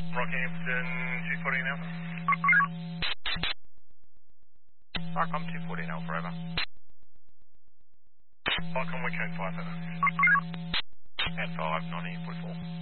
Rockhampton 214 Alpha. Rockcom 214 Alpha, over. Rockcom Weekend 57. And 5, 1944.